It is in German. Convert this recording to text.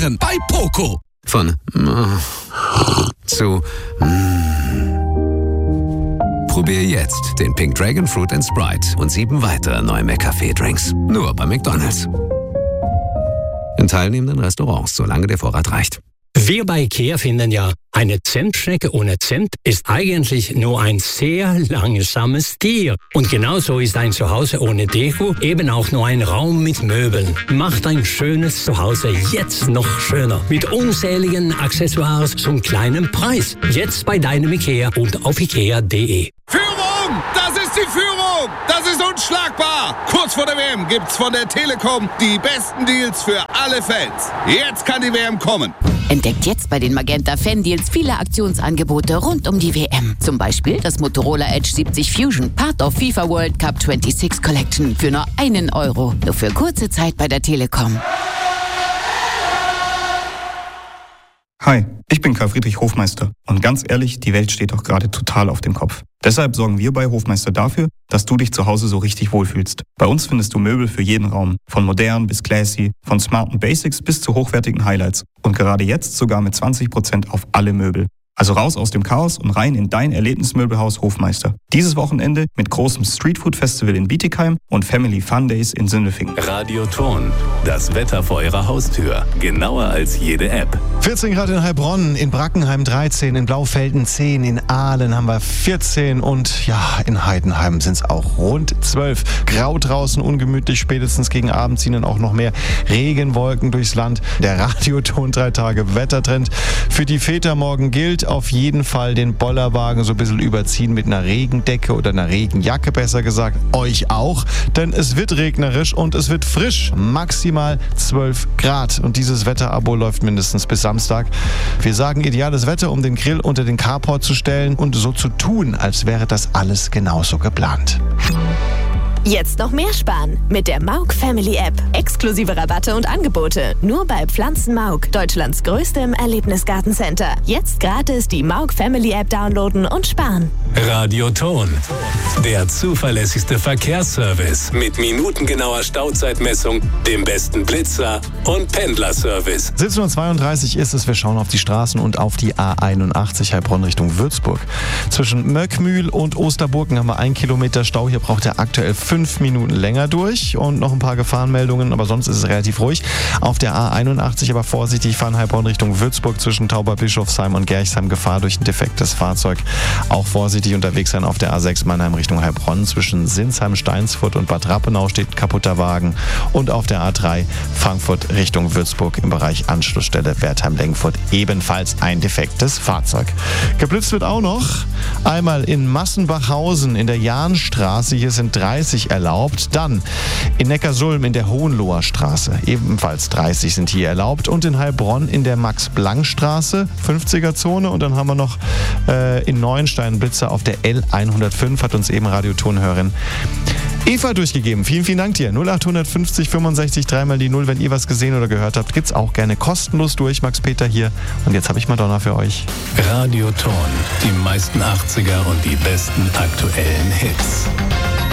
Premieren bei Poco. Von zu Probier jetzt den Pink Dragon Fruit & Sprite und 7 weitere neue McCafé-Drinks. Nur bei McDonald's. In teilnehmenden Restaurants, solange der Vorrat reicht. Wir bei IKEA finden ja, eine Zimtschnecke ohne Zimt ist eigentlich nur ein sehr langsames Tier. Und genauso ist ein Zuhause ohne Deko eben auch nur ein Raum mit Möbeln. Macht ein schönes Zuhause jetzt noch schöner. Mit unzähligen Accessoires zum kleinen Preis. Jetzt bei deinem IKEA und auf ikea.de. Führung! Das ist die Führung! Das ist unschlagbar! Kurz vor der WM gibt's von der Telekom die besten Deals für alle Fans. Jetzt kann die WM kommen. Entdeckt jetzt bei den Magenta Fan-Deals viele Aktionsangebote rund um die WM. Zum Beispiel das Motorola Edge 70 Fusion, Part of FIFA World Cup 26 Collection für nur €1. Nur für kurze Zeit bei der Telekom. Hi, ich bin Karl Friedrich Hofmeister und ganz ehrlich, die Welt steht doch gerade total auf dem Kopf. Deshalb sorgen wir bei Hofmeister dafür, dass du dich zu Hause so richtig wohlfühlst. Bei uns findest du Möbel für jeden Raum, von modern bis classy, von smarten Basics bis zu hochwertigen Highlights und gerade jetzt sogar mit 20% auf alle Möbel. Also raus aus dem Chaos und rein in dein Erlebnismöbelhaus Hofmeister. Dieses Wochenende mit großem Streetfood-Festival in Bietigheim und Family Fun Days in Sindelfingen. Radioton, das Wetter vor eurer Haustür. Genauer als jede App. 14 Grad in Heilbronn, in Brackenheim 13, in Blaufelden 10, in Aalen haben wir 14 und ja, in Heidenheim sind es auch rund 12. Grau draußen, ungemütlich, spätestens gegen Abend ziehen dann auch noch mehr Regenwolken durchs Land. Der Radioton 3 Tage Wettertrend für die Väter morgen gilt. Auf jeden Fall den Bollerwagen so ein bisschen überziehen mit einer Regendecke oder einer Regenjacke, besser gesagt. Euch auch, denn es wird regnerisch und es wird frisch. Maximal 12 Grad. Und dieses Wetterabo läuft mindestens bis Samstag. Wir sagen ideales Wetter, um den Grill unter den Carport zu stellen und so zu tun, als wäre das alles genauso geplant. Jetzt noch mehr sparen mit der Mauk Family App. Exklusive Rabatte und Angebote. Nur bei Pflanzen Mauk, Deutschlands größtem Erlebnisgartencenter. Jetzt gratis die Mauk Family App downloaden und sparen. Radioton, der zuverlässigste Verkehrsservice mit minutengenauer Stauzeitmessung, dem besten Blitzer und Pendlerservice. 17:32 ist es. Wir schauen auf die Straßen und auf die A81 Heilbronn Richtung Würzburg. Zwischen Möckmühl und Osterburgen haben wir 1 Kilometer Stau. Hier braucht er aktuell 5 Minuten länger durch und noch ein paar Gefahrenmeldungen, aber sonst ist es relativ ruhig. Auf der A81 aber vorsichtig fahren Heilbronn Richtung Würzburg zwischen Tauberbischofsheim und Gerchsheim. Gefahr durch ein defektes Fahrzeug. Auch vorsichtig unterwegs sein auf der A6 Mannheim Richtung Heilbronn. Zwischen Sinsheim, Steinsfurt und Bad Rappenau steht ein kaputter Wagen. Und auf der A3 Frankfurt Richtung Würzburg im Bereich Anschlussstelle Wertheim-Lengfurt ebenfalls ein defektes Fahrzeug. Geblitzt wird auch noch einmal in Massenbachhausen in der Jahnstraße. Hier sind 30 erlaubt. Dann in Neckarsulm in der Hohenloher Straße. Ebenfalls 30 sind hier erlaubt. Und in Heilbronn in der Max-Planck-Straße 50er-Zone. Und dann haben wir noch in Neuenstein Blitzer auf der L105, hat uns eben Radiotonhörerin Eva durchgegeben. Vielen, vielen Dank dir. 0850 65 3 die 0. Wenn ihr was gesehen oder gehört habt, gibt's auch gerne kostenlos durch. Max Peter hier. Und jetzt habe ich Madonna für euch. Radioton, die meisten 80er und die besten aktuellen Hits.